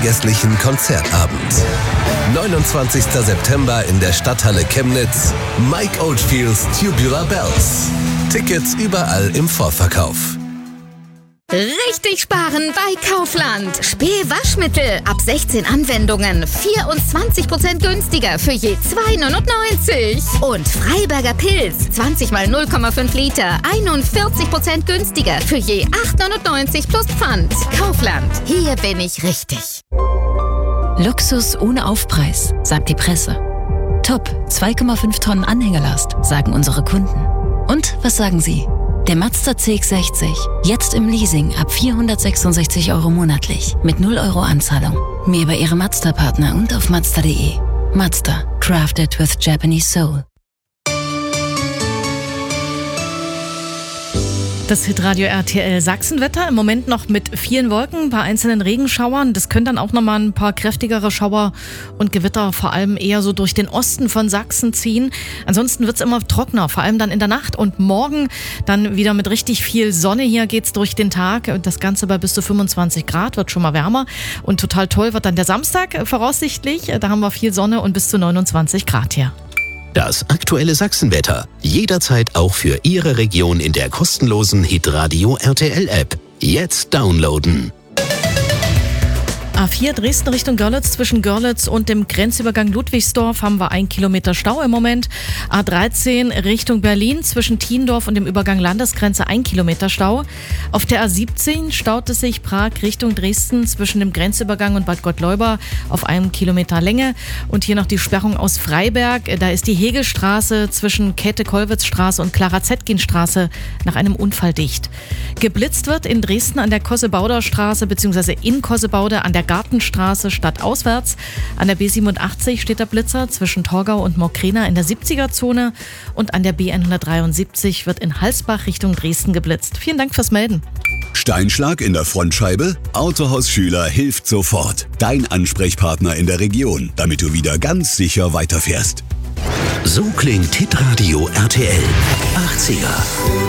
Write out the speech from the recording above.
gästlichen Konzertabend. 29. September in der Stadthalle Chemnitz. Mike Oldfields Tubular Bells. Tickets überall im Vorverkauf. Richtig sparen bei Kaufland. Spee-Waschmittel ab 16 Anwendungen 24% günstiger für je 2,99. Und Freiberger Pilz 20 mal 0,5 Liter 41% günstiger für je 8,99 plus Pfand. Kaufland, hier bin ich richtig. Luxus ohne Aufpreis, sagt die Presse. Top, 2,5 Tonnen Anhängerlast, sagen unsere Kunden. Und was sagen Sie? Der Mazda CX-60, jetzt im Leasing ab 466 € monatlich, mit 0 € Anzahlung. Mehr bei Ihrem Mazda-Partner und auf Mazda.de. Mazda, crafted with Japanese soul. Das Hitradio RTL Sachsenwetter, im Moment noch mit vielen Wolken, ein paar einzelnen Regenschauern. Das können dann auch nochmal ein paar kräftigere Schauer und Gewitter vor allem eher so durch den Osten von Sachsen ziehen. Ansonsten wird's immer trockener, vor allem dann in der Nacht und morgen dann wieder mit richtig viel Sonne. Hier geht's durch den Tag. Das Ganze bei bis zu 25 Grad, wird schon mal wärmer. Und total toll wird dann der Samstag voraussichtlich. Da haben wir viel Sonne und bis zu 29 Grad hier. Das aktuelle Sachsenwetter. Jederzeit auch für Ihre Region in der kostenlosen Hitradio RTL App. Jetzt downloaden. A4 Dresden Richtung Görlitz, zwischen Görlitz und dem Grenzübergang Ludwigsdorf haben wir 1 Kilometer Stau im Moment. A13 Richtung Berlin, zwischen Thiendorf und dem Übergang Landesgrenze 1 Kilometer Stau. Auf der A17 staut es sich Prag Richtung Dresden zwischen dem Grenzübergang und Bad Gottleuba auf 1 Kilometer Länge. Und hier noch die Sperrung aus Freiberg. Da ist die Hegelstraße zwischen Käthe-Kollwitz-Straße und Clara-Zetkin-Straße nach einem Unfall dicht. Geblitzt wird in Dresden an der Kossebauder Straße bzw. in Kossebaude an der Gartenstraße stadtauswärts. An der B87 steht der Blitzer zwischen Torgau und Mokrena in der 70er-Zone und an der B173 wird in Halsbach Richtung Dresden geblitzt. Vielen Dank fürs Melden. Steinschlag in der Frontscheibe? Autohaus Schüler hilft sofort. Dein Ansprechpartner in der Region, damit du wieder ganz sicher weiterfährst. So klingt Hitradio RTL 80er.